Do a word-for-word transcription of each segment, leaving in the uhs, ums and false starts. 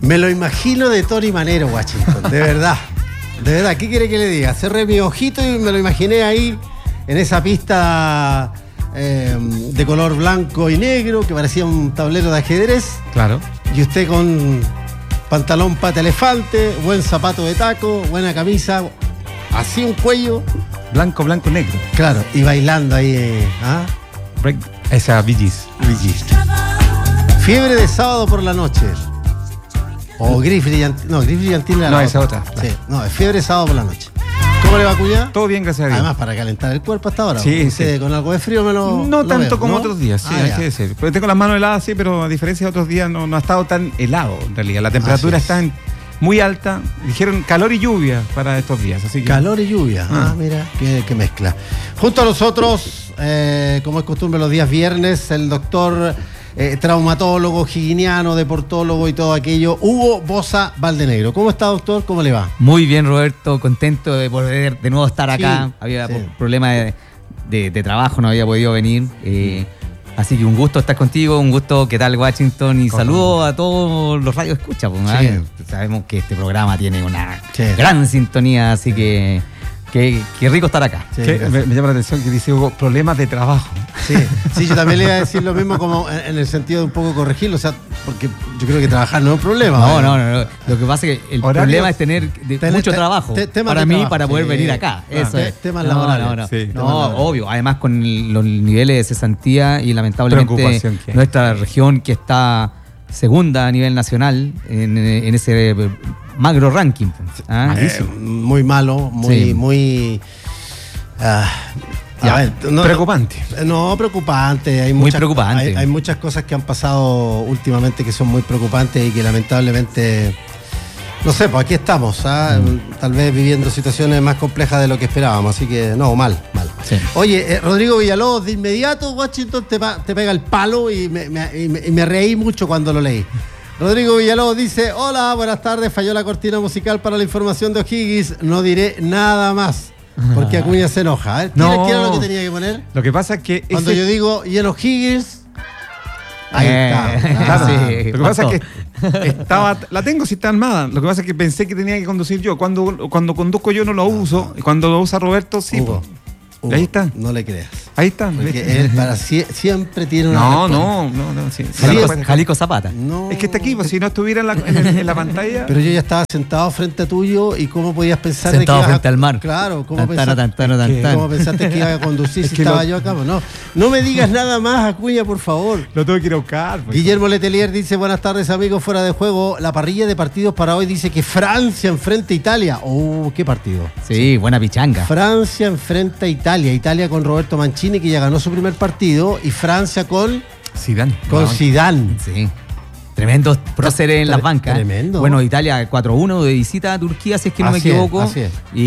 Me lo imagino de Tony Manero, Washington, de verdad. De verdad, ¿qué quiere que le diga? Cerré mi ojito y me lo imaginé ahí, en esa pista eh, de color blanco y negro, que parecía un tablero de ajedrez. Claro. Y usted con pantalón pata elefante, buen zapato de taco, buena camisa, así un cuello. Blanco, blanco, negro. Claro, y bailando ahí. Eh, ¿ah? Break, esa Bee Gees. Bee Gees. Fiebre de sábado por la noche. O Gris Brillantina. No, Gris Brillantina. No, esa otra. Sí, no, es Fiebre de sábado por la noche. ¿Cómo le va, Cuña? Todo bien, gracias a Dios. Además, para calentar el cuerpo hasta ahora. Sí, Usted sí. con algo de frío me lo. No lo tanto veo, como ¿no? otros días, sí, Ah, hay ya. que decir. Pero tengo las manos heladas, sí, pero a diferencia de otros días no, no ha estado tan helado en realidad. La temperatura Así es. está en, muy alta. Dijeron calor y lluvia para estos días. Así que... Calor y lluvia. Ah, Ah. mira, qué, qué mezcla. Junto a nosotros, eh, como es costumbre los días viernes, el doctor eh, traumatólogo, higieniano, deportólogo y todo aquello, Hugo Boza Valdenegro. ¿Cómo está, doctor? ¿Cómo le va? Muy bien, Roberto, contento de poder de nuevo estar acá. Sí, había sí. por problemas de, de- de trabajo, no había podido venir. eh, así que un gusto estar contigo, un gusto, ¿qué tal, Washington? Y ¿Cómo? saludo a todos los radios escucha. Pues, Sí. ¿ah? Sabemos que este programa tiene una Sí. gran sintonía, así que qué qué rico estar acá. Sí, Que gracias. me, me llama la atención que dice Hugo, problemas de trabajo. Sí, sí, yo también le iba a decir lo mismo como en, en el sentido de un poco corregirlo, o sea, porque yo creo que trabajar no es un problema. No, ¿eh? no, no, no. Lo que pasa es que el Horarios. problema es tener de- Tener- mucho te- trabajo te- temas para de mí trabajo, para poder sí. venir acá. Claro. Eso Te- es. temas no, laborales. No, no, Sí, no, temas laborales. obvio. Además con los niveles de cesantía y lamentablemente Preocupación que hay. nuestra región que está segunda a nivel nacional en, en ese magro ranking. ¿ah? Eh, muy malo, muy, Sí. muy. ah, a Ya, ver, no, Preocupante. No, preocupante. Hay Muy muchas, preocupante. Hay, hay muchas cosas que han pasado últimamente que son muy preocupantes y que lamentablemente. No sé, pues aquí estamos, ¿ah? Mm. Tal vez viviendo situaciones más complejas de lo que esperábamos, así que no, mal, mal. Sí. Oye, eh, Rodrigo Villalobos, de inmediato Washington te, pa- te pega el palo y me, me- y me- y me reí mucho cuando lo leí. Rodrigo Villalobos dice, hola, buenas tardes, falló la cortina musical para la información de O'Higgins, no diré nada más, porque Acuña se enoja. A ver, ¿qué, No. ¿qué era lo que tenía que poner? Lo que pasa es que... Cuando ese- yo digo, y en O'Higgins, ahí Eh, está. Claro, Sí, lo que pasa faltó. es que estaba, la tengo si está armada. Lo que pasa es que pensé que tenía que conducir yo. Cuando, cuando conduzco yo no lo uso. Y cuando lo usa Roberto, sí. Hugo, po. Hugo, Ahí está. No le creas. Ahí está. Porque él para sie- siempre tiene una No, respuesta. no, no, no. sí. Jalico, Sí, Jalico Zapata. No. Es que está aquí, pues si no estuviera en la, en el- en la pantalla. Pero yo ya estaba sentado frente a tuyo y cómo podías pensar de Sentado que ibas a- frente al mar. Claro, ¿cómo, Tantana, pensaste, tantana, tantana. ¿cómo pensaste que iba a conducir Es si que estaba lo- yo acá? Pues no, no me digas nada más, Acuña, por favor. Lo tuve que ir a buscar. pues. Guillermo Letelier dice, buenas tardes amigos, fuera de juego. La parrilla de partidos para hoy dice que Francia enfrenta a Italia. Oh, qué partido. Sí, buena pichanga. Francia enfrenta a Italia. Italia con Roberto Mancini, que ya ganó su primer partido, y Francia con, Zidane. con No, Zidane. Sí. Tremendos próceres en las bancas. Tremendo. Bueno, Italia cuatro uno de visita a Turquía, si es que no me Así es, equivoco. así es.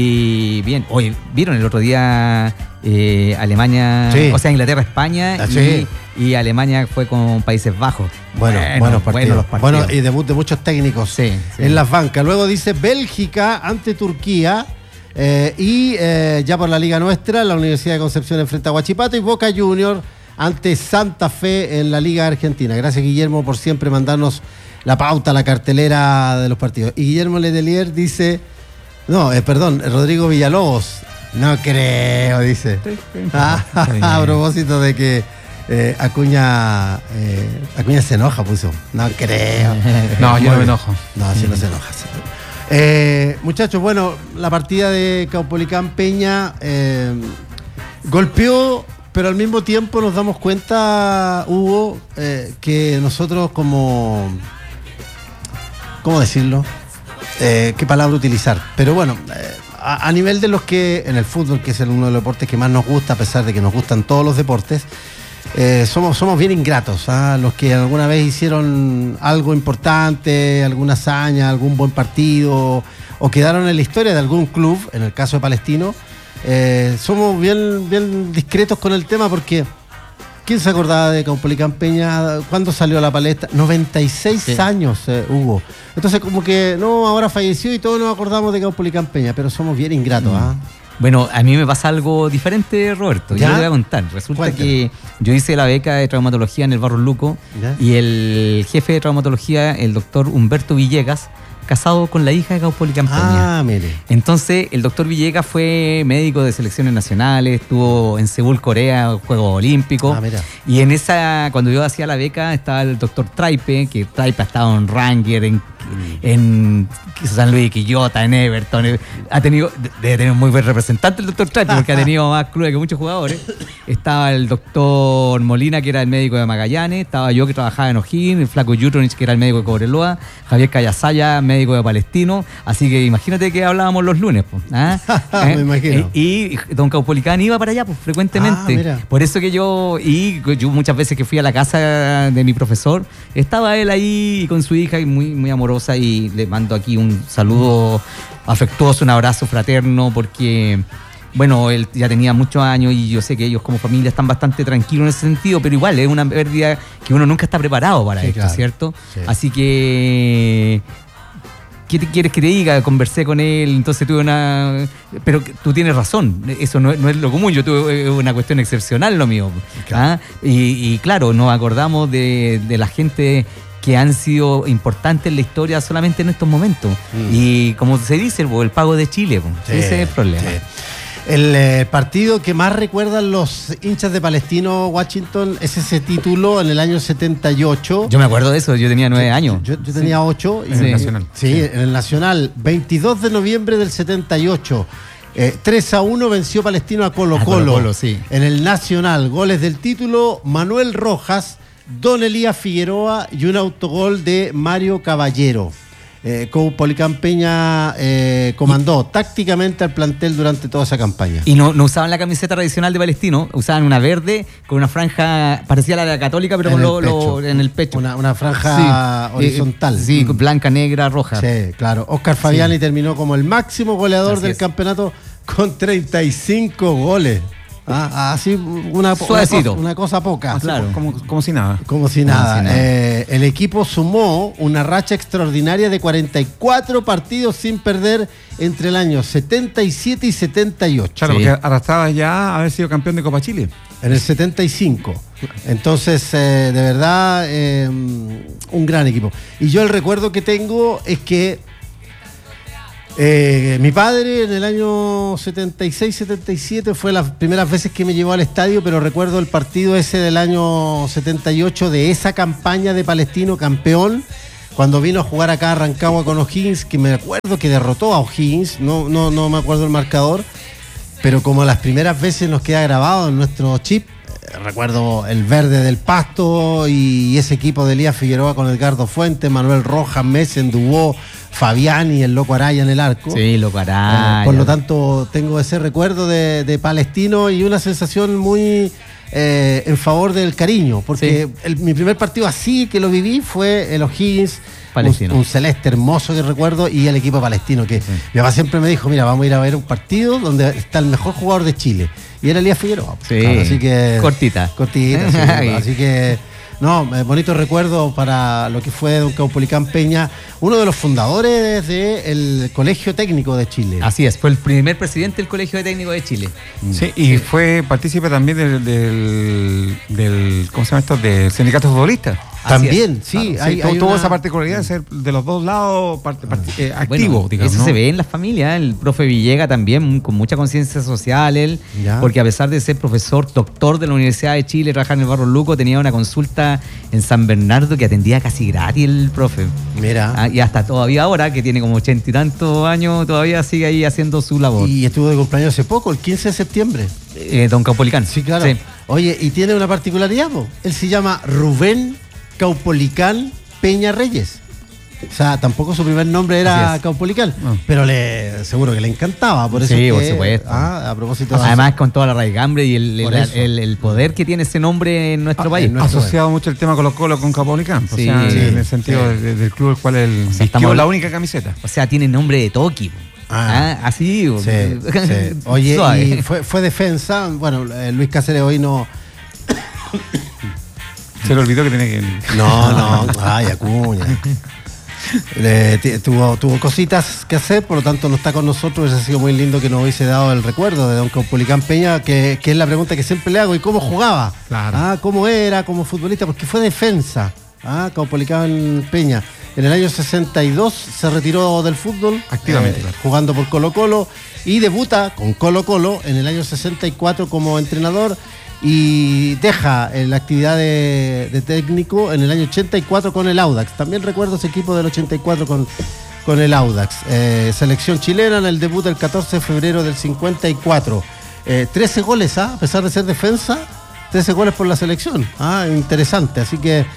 Y bien, oye, ¿vieron el otro día eh, Alemania, Sí. o sea, Inglaterra-España Ah, y, sí. y Alemania fue con Países Bajos? Bueno, buenos partidos. buenos los partidos. Bueno, y debut de muchos técnicos Sí, sí. en las bancas. Luego dice Bélgica ante Turquía. eh, y eh, ya por la Liga Nuestra, la Universidad de Concepción enfrenta a Huachipato y Boca Junior ante Santa Fe en la Liga Argentina. Gracias, Guillermo, por siempre mandarnos la pauta, la cartelera de los partidos. Y Guillermo Letelier dice, no, eh, perdón, Rodrigo Villalobos, no creo, dice. Sí, sí. Ah, Está bien. a propósito de que eh, Acuña, eh, Acuña se enoja, puso. No creo. No, yo Muy no me bien. enojo. No, sí no se enoja. Sí. Eh, muchachos, bueno, la partida de Caupolicán Peña eh, golpeó, pero al mismo tiempo nos damos cuenta, Hugo, eh, que nosotros como... ¿Cómo decirlo? Eh, ¿Qué palabra utilizar? Pero bueno, eh, a, a nivel de los que en el fútbol, que es el- uno de los deportes que más nos gusta, a pesar de que nos gustan todos los deportes, eh, somos, somos bien ingratos, ¿ah? Los que alguna vez hicieron algo importante, alguna hazaña, algún buen partido, o quedaron en la historia de algún club, en el caso de Palestino, eh, somos bien, bien discretos con el tema porque ¿quién se acordaba de Caupolicán Peña? ¿Cuándo salió a la palestra? noventa y seis Sí. años eh, hubo. Entonces como que, no, ahora falleció y todos nos acordamos de Caupolicán Peña, pero somos bien ingratos, ¿ah? Bueno, a mí me pasa algo diferente, Roberto. ¿Ya? Yo te voy a contar. Resulta Cuéntame. que yo hice la beca de traumatología en el Barros Luco ¿Ya? y el jefe de traumatología, el doctor Humberto Villegas, casado con la hija de Caupolicán Peña. Ah, mire. Entonces, el doctor Villegas fue médico de selecciones nacionales, estuvo en Seúl, Corea, Juegos Olímpicos. Ah, mira. Y en esa, cuando yo hacía la beca, estaba el doctor Traipe, que Traipe ha estado en Ranger, en, en San Luis, Quillota, en Everton. eh, Ha tenido, debe tener un muy buen representante el doctor Traipe, porque ha tenido más clubes que muchos jugadores. Estaba el doctor Molina, que era el médico de Magallanes. Estaba yo, que trabajaba en O'Higgins, el flaco Jutronich, que era el médico de Cobreloa. Javier Callasaya, médico de Palestino. Así que imagínate que hablábamos los lunes. Pues, ¿ah? Me imagino. Y, y don Caupolicán iba para allá pues, frecuentemente. Ah, mira. Por eso que yo, y yo muchas veces que fui a la casa de mi profesor, estaba él ahí con su hija, y muy, muy amorosa, y le mando aquí un saludo afectuoso, un abrazo fraterno, porque, bueno, él ya tenía muchos años y yo sé que ellos como familia están bastante tranquilos en ese sentido, pero igual es una pérdida que uno nunca está preparado para Sí, esto, claro. ¿cierto? Sí. Así que... ¿Qué te quieres que te diga? Conversé con él, entonces tuve una... Pero tú tienes razón, eso no, es- no es lo común, yo tuve una cuestión excepcional lo mío. Claro. ¿Ah? Y, y claro, nos acordamos de, de la gente que han sido importantes en la historia solamente en estos momentos. Mm. Y como se dice, po, el pago de Chile, po. Sí, Ese es el problema. sí. El eh, partido que más recuerdan los hinchas de Palestino Washington es ese título en el año setenta y ocho. Yo me acuerdo de eso, yo tenía nueve años. Yo, yo tenía ocho. En el Nacional. Sí, en el Nacional. veintidós de noviembre del setenta y ocho. Eh, tres a uno venció Palestino a Colo A Colo. Colo-Colo, sí. En el Nacional, goles del título, Manuel Rojas, Don Elías Figueroa y un autogol de Mario Caballero. Eh, Caupolicán Peña eh, comandó tácticamente al plantel durante toda esa campaña. Y no, no usaban la camiseta tradicional de Palestino, usaban una verde con una franja parecida a la de la Católica, pero En con el lo, lo- pecho. en el pecho. Una, una franja Sí, horizontal. eh, sí, Mm. blanca, negra, roja. Sí, claro. Oscar Fabiani terminó como el máximo goleador Así del es. campeonato con treinta y cinco goles. Ah, así una, una, Suavecito. cosa, una cosa poca. Claro. Como, como si nada. Como si Como nada. si nada. Eh, el equipo sumó una racha extraordinaria de cuarenta y cuatro partidos sin perder entre el año setenta y siete y setenta y ocho. Claro, Sí. porque arrastraba ya a haber sido campeón de Copa Chile. En el setenta y cinco. Entonces, eh, de verdad, eh, un gran equipo. Y yo el recuerdo que tengo es que eh, mi padre en el año setenta y seis setenta y siete fue las primeras veces que me llevó al estadio, pero recuerdo el partido ese del año setenta y ocho de esa campaña de Palestino campeón, cuando vino a jugar acá a Rancagua con O'Higgins, que me acuerdo que derrotó a O'Higgins, no, no, no me acuerdo el marcador, pero como las primeras veces nos queda grabado en nuestro chip, eh, recuerdo el verde del Pasto y ese equipo de Elías Figueroa con Edgardo Fuentes, Manuel Rojas, Messen, Dubó, Fabiani y el Loco Araya en el arco. Sí, lo Eh, caray. por lo tanto, tengo ese recuerdo de, de Palestino y una sensación muy eh, en favor del cariño, porque Sí. el- mi primer partido así que lo viví fue el O'Higgins, Palestino. un, un celeste hermoso que recuerdo, y el equipo palestino, que mi papá siempre me dijo, mira, vamos a ir a ver un partido donde está el mejor jugador de Chile, y era Elías Figueroa. Sí. Claro, así que... Cortita. Cortita, sí, así que... No, eh, bonito recuerdo para lo que fue don Caupolicán Peña, uno de los fundadores del Colegio Técnico de Chile. Así es, fue el primer presidente del Colegio de Técnicos de Chile. Sí, y fue partícipe también del, del, del- ¿cómo se llama esto? Del sindicato futbolista. También, Así sí, Claro, hay, tuvo, hay tuvo una- esa particularidad de ser de los dos lados part- part- eh, activo, Bueno, digamos. eso ¿no? se ve en la familia. El profe Villega también, con mucha conciencia social, él, Ya. porque a pesar de ser profesor, doctor de la Universidad de Chile, trabajar en el Barro Luco, tenía una consulta en San Bernardo que atendía casi gratis el profe. Mira. Ah, y hasta todavía ahora, que tiene como ochenta y tantos años, todavía sigue ahí haciendo su labor. Y estuvo de cumpleaños hace poco, el quince de septiembre. Eh, don Caupolicán. Sí, claro. Sí. Oye, y tiene una particularidad, po. Él se llama Rubén Caupolicán Peña Reyes. O sea, tampoco su primer nombre era Así es. Caupolicán, Ah. pero le seguro que le encantaba, por eso Sí, es por que- supuesto. Ah, a propósito de Además, con toda la raigambre y el, Por el, eso. el- el poder que tiene ese nombre en nuestro Ah, país. en nuestro- asociado mucho el tema Colo Colo con Caupolicán. O Sí, sea, sí, en el sentido sí. de- del club el cual él sea, vistió estamos la habla- única camiseta. O sea, tiene nombre de Toki. po. Ah. Ah, así. po. Sí, sí. Oye, Suave. y fue, fue defensa. Bueno, eh, Luis Cáceres hoy no. Se le olvidó que tenía que. No, no. Ay, Acuña. Eh, t- tuvo, tuvo cositas que hacer, por lo tanto no está con nosotros. Hubiese sido muy lindo que nos hubiese dado el recuerdo de don Caupolicán Peña, que, que es la pregunta que siempre le hago: ¿y cómo jugaba? Claro. Ah, ¿cómo era como futbolista? Porque fue defensa, ah, Caupolicán Peña. En el año sesenta y dos se retiró del fútbol, Activamente, eh, claro. jugando por Colo Colo, y debuta con Colo Colo en el año sesenta y cuatro como entrenador, y deja eh, la actividad de, de técnico en el año ochenta y cuatro con el Audax. También recuerdo ese equipo del ochenta y cuatro con, con el Audax. Eh, selección chilena en el debut el catorce de febrero del cincuenta y cuatro. Eh, trece goles, ¿ah? A pesar de ser defensa, trece goles por la selección. Ah, interesante. Así que...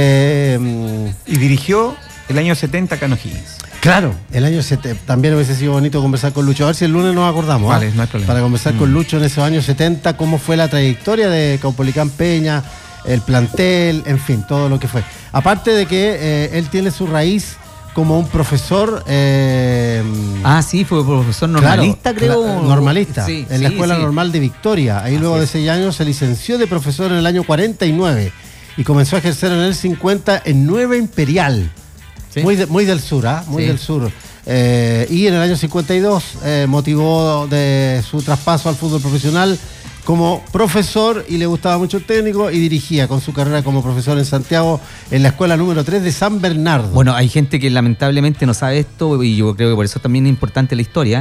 Eh, Y dirigió el año setenta Cano Higgins. Claro, el año setenta. También hubiese sido bonito conversar con Lucho. A ver si el lunes nos acordamos. Vale, ¿eh? no hay problema. Para conversar Mm. con Lucho en esos años setenta, cómo fue la trayectoria de Caupolicán Peña, el plantel, en fin, todo lo que fue. Aparte de que eh, él tiene su raíz como un profesor. Eh, Ah, sí, fue profesor normalista, claro, creo. cla- Normalista, Sí, en la sí, Escuela sí. Normal de Victoria. Ahí Así luego de es. seis años se licenció de profesor en el año cuarenta y nueve y comenzó a ejercer en el cincuenta en Nueva Imperial. Sí. Muy, de- muy del sur, ¿ah? Muy Sí. del sur. Eh, y en el año cincuenta y dos eh, motivó de su traspaso al fútbol profesional como profesor, y le gustaba mucho el técnico, y dirigía con su carrera como profesor en Santiago en la escuela número tres de San Bernardo. Bueno, hay gente que lamentablemente no sabe esto, y yo creo que por eso también es importante la historia,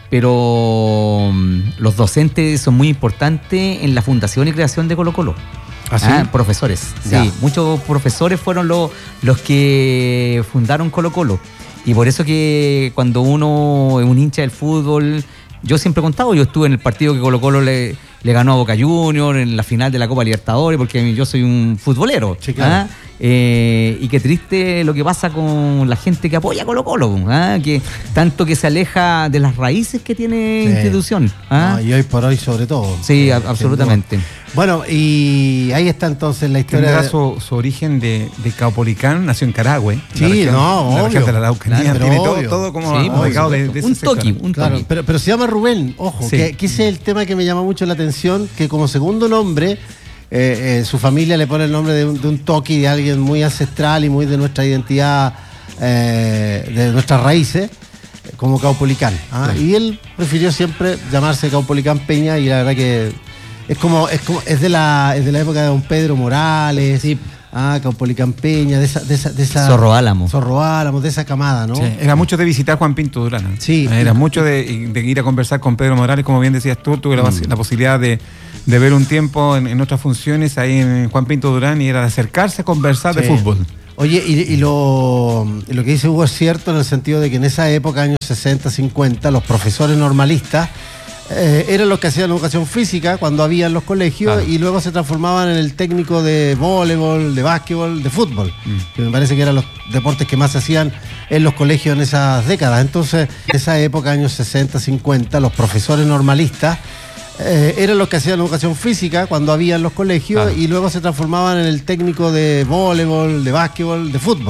pero mm, los docentes son muy importantes en la fundación y creación de Colo Colo. ¿Ah, sí? Ah, profesores, Ya. sí. Muchos profesores fueron los, los que fundaron Colo Colo. Y por eso que cuando uno es un hincha del fútbol, yo siempre he contado, yo estuve en el partido que Colo Colo le, le ganó a Boca Juniors, en la final de la Copa Libertadores, porque yo soy un futbolero. Sí, claro. ¿ah? Eh, y qué triste lo que pasa con la gente que apoya a Colo Colo, ¿ah? Que tanto que se aleja de las raíces que tiene Sí. institución. ¿ah? No, y hoy por hoy sobre todo. Sí, Eh, a- sin absolutamente. duda. Bueno, y ahí está entonces la historia. Tendrá de- su, su origen de, de Caupolicán, nació en Carahue. Sí, la región, no, la región obvio. de la Araucanía. Claro, pero tiene todo, obvio. todo como Sí, por ubicado de, de supuesto. Un ese sector. toqui, un Claro, toqui. pero, pero se llama Rubén, ojo, Sí. que, que ese es el tema que me llama mucho la atención, que como segundo nombre, eh, eh, su familia le pone el nombre de un, de un toqui, de alguien muy ancestral y muy de nuestra identidad, eh, de nuestras raíces, como Caupolicán. ¿ah? Y él prefirió siempre llamarse Caupolicán Peña, y la verdad que es como, es como, es de la, es de la época de don Pedro Morales, Sí. ah, Caupolicán Peña, de esa, de esa, de esa Zorro Álamo. Zorro Álamo, de esa camada, ¿no? Sí, era mucho de visitar Juan Pinto Durán. ¿eh? Sí. Era mucho de, de ir a conversar con Pedro Morales, como bien decías tú. Tuve la, la posibilidad de, de ver un tiempo en, en otras funciones ahí en Juan Pinto Durán, y era de acercarse a conversar de Sí. fútbol. Oye, y, y lo, y lo que dice Hugo es cierto, en el sentido de que en esa época, años sesenta, cincuenta, los profesores normalistas eh, eran los que hacían educación física cuando había en los colegios, Claro. y luego se transformaban en el técnico de voleibol, de básquetbol, de fútbol, Mm. que me parece que eran los deportes que más se hacían en los colegios en esas décadas. Entonces, en esa época, años sesenta, cincuenta, los profesores normalistas eh, eran los que hacían educación física cuando había en los colegios, Claro. y luego se transformaban en el técnico de voleibol, de básquetbol, de fútbol.